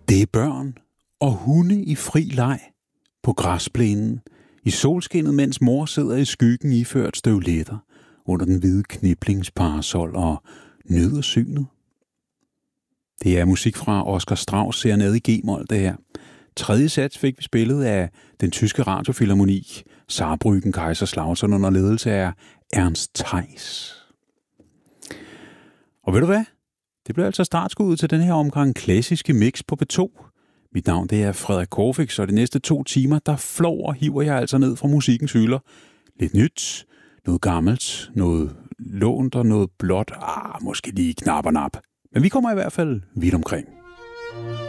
Det er børn og hunde i fri leg på græsplænen i solskinnet, mens mor sidder i skyggen iført støvletter under den hvide kniblingsparasol og nyder synet. Det er musik fra Oscar Strauss Serenade i G-mol, det her. Tredje sats fik vi spillet af den tyske radiofilharmoni Saarbrücken Kaiserslautern under ledelse af Ernst Theis. Og ved du hvad? Det blev altså startskuddet til den her omgang klassiske mix på P2. Mit navn det er Frederik Korfix, og de næste 2 timer, der flår og hiver jeg altså ned fra musikkens hylder. Lidt nyt, noget gammelt, noget lånt og noget blåt. Måske lige knap og nap. Men vi kommer i hvert fald vidt omkring.